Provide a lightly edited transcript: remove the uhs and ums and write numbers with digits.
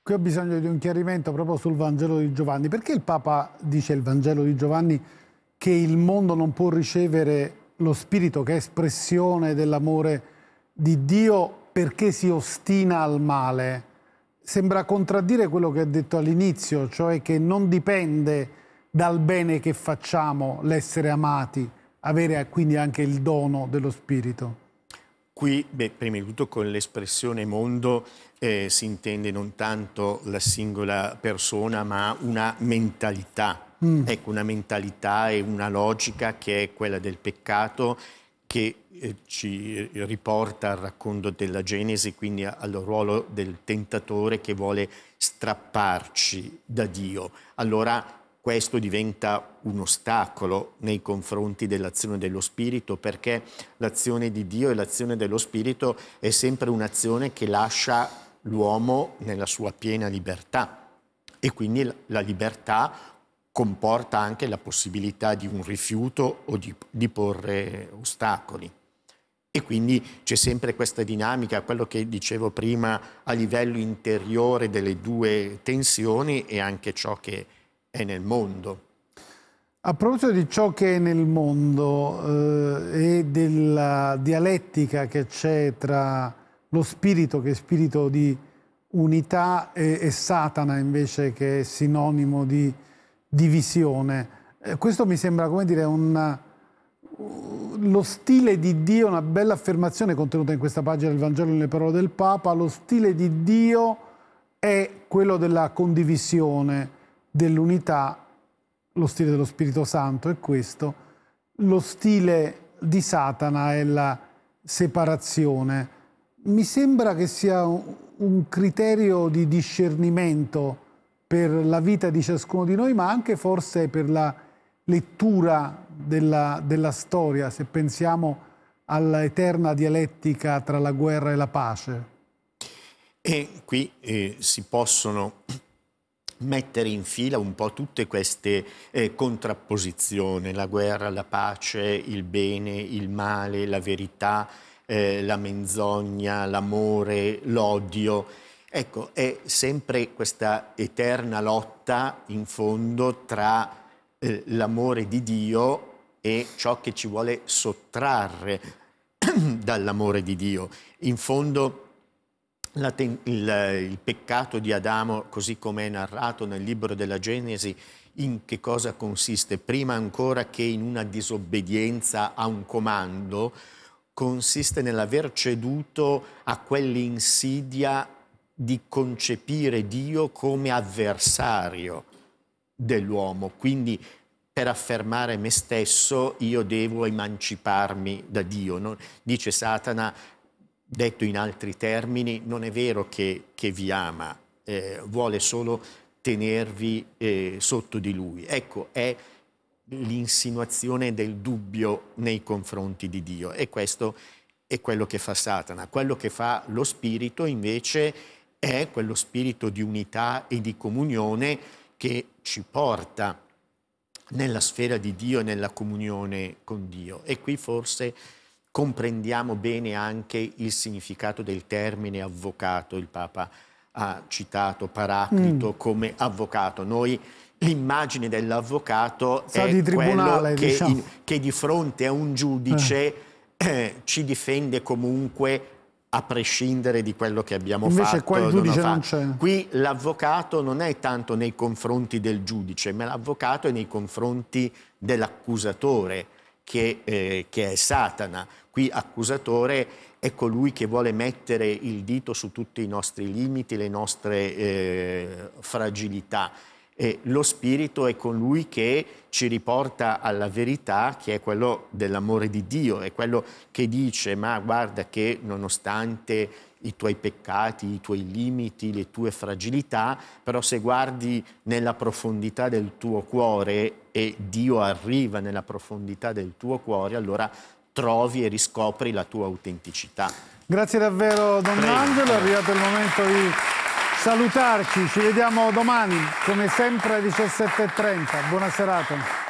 Qui ho bisogno di un chiarimento proprio sul Vangelo di Giovanni. Perché il Papa dice il Vangelo di Giovanni che il mondo non può ricevere lo Spirito che è espressione dell'amore di Dio perché si ostina al male? Sembra contraddire quello che ha detto all'inizio, cioè che non dipende dal bene che facciamo l'essere amati, avere quindi anche il dono dello Spirito. Qui, prima di tutto con l'espressione mondo si intende non tanto la singola persona, ma una mentalità. Ecco, una mentalità e una logica che è quella del peccato, che ci riporta al racconto della Genesi, quindi al ruolo del tentatore che vuole strapparci da Dio. Allora questo diventa un ostacolo nei confronti dell'azione dello Spirito, perché l'azione di Dio e l'azione dello Spirito è sempre un'azione che lascia l'uomo nella sua piena libertà, e quindi la libertà comporta anche la possibilità di un rifiuto o di porre ostacoli. E quindi c'è sempre questa dinamica, quello che dicevo prima, a livello interiore delle due tensioni e anche ciò che è nel mondo. A proposito di ciò che è nel mondo e della dialettica che c'è tra lo spirito, che è spirito di unità, e Satana invece, che è sinonimo di divisione, questo mi sembra, come dire, lo stile di Dio, una bella affermazione contenuta in questa pagina del Vangelo nelle parole del Papa. Lo stile di Dio è quello della condivisione, dell'unità. Lo stile dello Spirito Santo è questo. Lo stile di Satana è la separazione. Mi sembra che sia un criterio di discernimento per la vita di ciascuno di noi, ma anche forse per la lettura della storia, se pensiamo all'eterna dialettica tra la guerra e la pace. E qui si possono mettere in fila un po' tutte queste contrapposizioni: la guerra, la pace, il bene, il male, la verità, la menzogna, l'amore, l'odio. Ecco, è sempre questa eterna lotta in fondo tra l'amore di Dio e ciò che ci vuole sottrarre dall'amore di Dio. In fondo il peccato di Adamo, così come è narrato nel libro della Genesi, in che cosa consiste? Prima ancora che in una disobbedienza a un comando, consiste nell'aver ceduto a quell'insidia di concepire Dio come avversario dell'uomo. Quindi per affermare me stesso io devo emanciparmi da Dio, no? Dice Satana, detto in altri termini, non è vero che vi ama, vuole solo tenervi sotto di lui. Ecco, è l'insinuazione del dubbio nei confronti di Dio, e questo è quello che fa Satana. Quello che fa lo Spirito invece è quello spirito di unità e di comunione che ci porta nella sfera di Dio e nella comunione con Dio. E qui forse comprendiamo bene anche il significato del termine avvocato. Il Papa ha citato Paraclito come avvocato. Noi l'immagine dell'avvocato è di tribunale, quello diciamo, che di fronte a un giudice ci difende comunque, a prescindere di quello che abbiamo fatto. Invece qua il giudice non c'è. Qui l'avvocato non è tanto nei confronti del giudice, ma l'avvocato è nei confronti dell'accusatore, che è Satana. Qui accusatore è colui che vuole mettere il dito su tutti i nostri limiti, le nostre fragilità. E lo Spirito è colui che ci riporta alla verità, che è quello dell'amore di Dio, è quello che dice: ma guarda che nonostante i tuoi peccati, i tuoi limiti, le tue fragilità, però se guardi nella profondità del tuo cuore, e Dio arriva nella profondità del tuo cuore, allora trovi e riscopri la tua autenticità. Grazie davvero, Don Angelo. È arrivato il momento di salutarci. Ci vediamo domani, come sempre, alle 17:30. Buona serata.